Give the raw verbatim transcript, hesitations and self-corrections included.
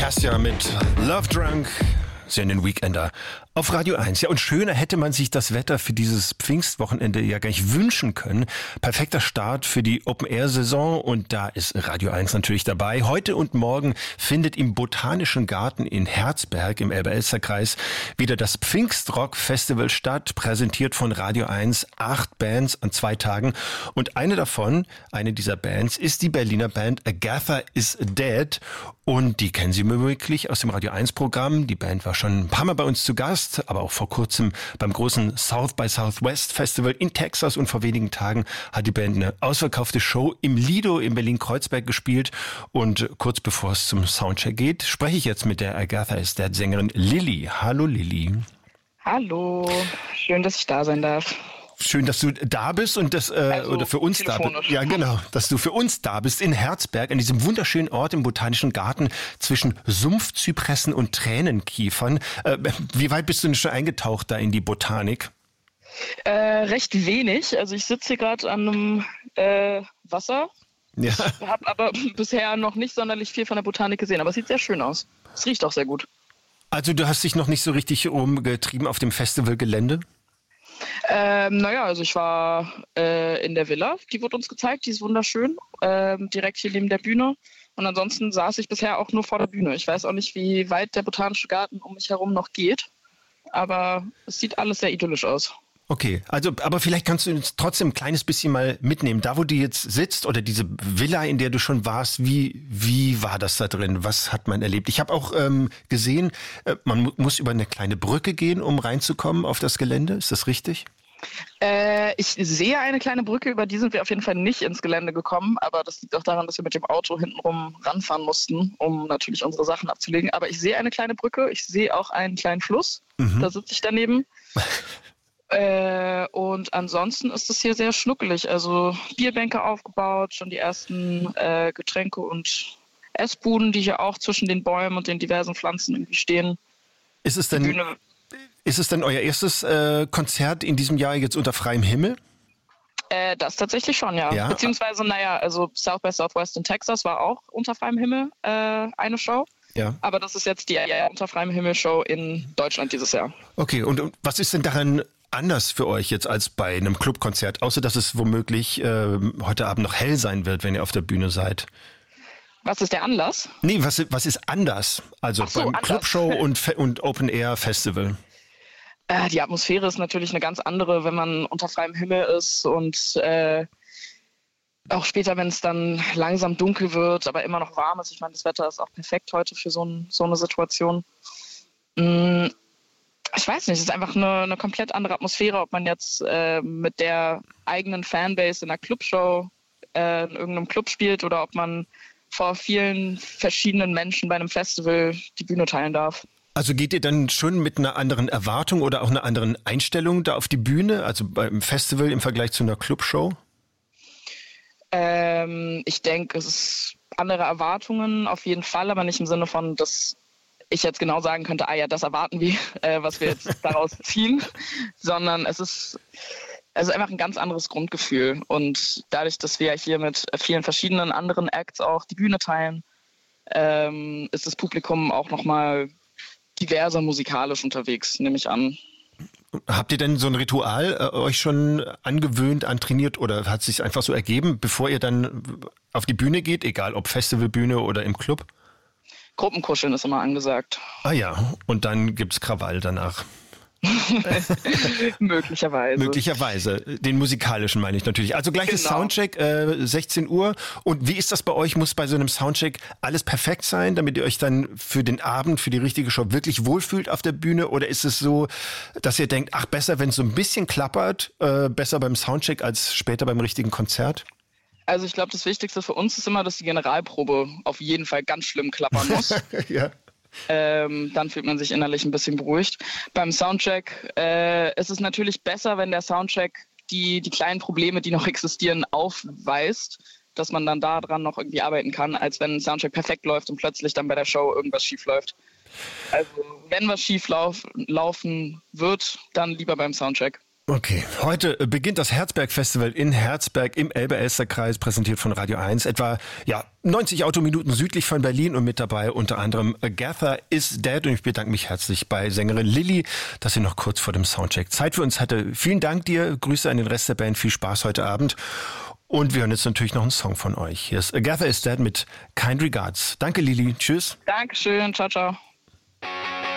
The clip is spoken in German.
Cassia mit Love Drunk. Sie hören den Weekender auf Radio eins. Ja, und schöner hätte man sich das Wetter für dieses Pfingstwochenende ja gar nicht wünschen können. Perfekter Start für die Open-Air-Saison und da ist Radio eins natürlich dabei. Heute und morgen findet im Botanischen Garten in Herzberg im Elbe-Elster-Kreis wieder das Pfingstrock-Festival statt, präsentiert von Radio eins, acht Bands an zwei Tagen. Und eine davon, eine dieser Bands, ist die Berliner Band Agatha is Dead. Und die kennen Sie möglich aus dem Radio eins Programm. Die Band war schon ein paar Mal bei uns zu Gast, aber auch vor kurzem beim großen South by Southwest Festival in Texas. Und vor wenigen Tagen hat die Band eine ausverkaufte Show im Lido in Berlin-Kreuzberg gespielt. Und kurz bevor es zum Soundcheck geht, spreche ich jetzt mit der Agatha is Dead Sängerin Lilly. Hallo Lilly. Hallo, schön, dass ich da sein darf. Schön, dass du da bist und das äh, also, oder für uns da bist. Ja, genau, dass du für uns da bist in Herzberg, an diesem wunderschönen Ort im Botanischen Garten zwischen Sumpfzypressen und Tränenkiefern. Äh, wie weit bist du denn schon eingetaucht da in die Botanik? Äh, recht wenig. Also ich sitze hier gerade an einem äh, Wasser. Ja. Ich habe aber bisher noch nicht sonderlich viel von der Botanik gesehen, aber es sieht sehr schön aus. Es riecht auch sehr gut. Also du hast dich noch nicht so richtig umgetrieben auf dem Festivalgelände? Ähm, naja, also ich war äh, in der Villa, die wurde uns gezeigt, die ist wunderschön, ähm, direkt hier neben der Bühne. Und ansonsten saß ich bisher auch nur vor der Bühne. Ich weiß auch nicht, wie weit der Botanische Garten um mich herum noch geht, aber es sieht alles sehr idyllisch aus. Okay, also aber vielleicht kannst du uns trotzdem ein kleines bisschen mal mitnehmen. Da, wo du jetzt sitzt oder diese Villa, in der du schon warst, wie wie war das da drin? Was hat man erlebt? Ich habe auch ähm, gesehen, äh, man mu- muss über eine kleine Brücke gehen, um reinzukommen auf das Gelände. Ist das richtig? Äh, ich sehe eine kleine Brücke, über die sind wir auf jeden Fall nicht ins Gelände gekommen, aber das liegt auch daran, dass wir mit dem Auto hintenrum ranfahren mussten, um natürlich unsere Sachen abzulegen. Aber ich sehe eine kleine Brücke, ich sehe auch einen kleinen Fluss, mhm. Da sitze ich daneben. Äh, und ansonsten ist es hier sehr schnuckelig, also Bierbänke aufgebaut, schon die ersten äh, Getränke und Essbuden, die hier auch zwischen den Bäumen und den diversen Pflanzen irgendwie stehen. Ist es denn, ist es denn euer erstes äh, Konzert in diesem Jahr jetzt unter freiem Himmel? Äh, das tatsächlich schon, ja. ja. Beziehungsweise, naja, also South by Southwest in Texas war auch unter freiem Himmel äh, eine Show. Ja. Aber das ist jetzt die ja, unter freiem Himmel Show in Deutschland dieses Jahr. Okay, und, und was ist denn daran anders für euch jetzt als bei einem Clubkonzert, außer dass es womöglich äh, heute Abend noch hell sein wird, wenn ihr auf der Bühne seid? Was ist der Anlass? Nee, was, was ist anders? Also so, beim anders. Clubshow und, und Open-Air-Festival? Äh, die Atmosphäre ist natürlich eine ganz andere, wenn man unter freiem Himmel ist und äh, auch später, wenn es dann langsam dunkel wird, aber immer noch warm ist. Ich meine, das Wetter ist auch perfekt heute für so, ein, so eine Situation. Mm. Ich weiß nicht, es ist einfach eine, eine komplett andere Atmosphäre, ob man jetzt äh, mit der eigenen Fanbase in einer Clubshow äh, in irgendeinem Club spielt oder ob man vor vielen verschiedenen Menschen bei einem Festival die Bühne teilen darf. Also geht ihr dann schon mit einer anderen Erwartung oder auch einer anderen Einstellung da auf die Bühne, also beim Festival im Vergleich zu einer Clubshow? Ähm, ich denke, es ist andere Erwartungen auf jeden Fall, aber nicht im Sinne von, dass ich jetzt genau sagen könnte, ah ja, das erwarten wir, äh, was wir jetzt daraus ziehen, sondern es ist also einfach ein ganz anderes Grundgefühl. Und dadurch, dass wir hier mit vielen verschiedenen anderen Acts auch die Bühne teilen, ähm, ist das Publikum auch nochmal diverser musikalisch unterwegs, nehme ich an. Habt ihr denn so ein Ritual äh, euch schon angewöhnt, antrainiert oder hat es sich einfach so ergeben, bevor ihr dann auf die Bühne geht, egal ob Festivalbühne oder im Club? Gruppenkuscheln ist immer angesagt. Ah ja, und dann gibt's Krawall danach. Möglicherweise. Möglicherweise. Den musikalischen meine ich natürlich. Also gleiches Genau. Soundcheck, äh, sechzehn Uhr. Und wie ist das bei euch? Muss bei so einem Soundcheck alles perfekt sein, damit ihr euch dann für den Abend, für die richtige Show wirklich wohlfühlt auf der Bühne? Oder ist es so, dass ihr denkt, ach, besser, wenn es so ein bisschen klappert, äh, besser beim Soundcheck als später beim richtigen Konzert? Also ich glaube, das Wichtigste für uns ist immer, dass die Generalprobe auf jeden Fall ganz schlimm klappern muss. Ja. Ähm, dann fühlt man sich innerlich ein bisschen beruhigt. Beim Soundcheck äh, ist es natürlich besser, wenn der Soundcheck die, die kleinen Probleme, die noch existieren, aufweist, dass man dann daran noch irgendwie arbeiten kann, als wenn ein Soundcheck perfekt läuft und plötzlich dann bei der Show irgendwas schief läuft. Also wenn was schief lauf, laufen wird, dann lieber beim Soundcheck. Okay, heute beginnt das Herzberg-Festival in Herzberg im Elbe-Elster-Kreis, präsentiert von Radio eins. Etwa ja, neunzig Autominuten südlich von Berlin und mit dabei unter anderem Agatha is Dead. Und ich bedanke mich herzlich bei Sängerin Lilly, dass sie noch kurz vor dem Soundcheck Zeit für uns hatte. Vielen Dank dir, Grüße an den Rest der Band, viel Spaß heute Abend. Und wir hören jetzt natürlich noch einen Song von euch. Hier ist Agatha is Dead mit Kind Regards. Danke Lilly, tschüss. Dankeschön, ciao, ciao.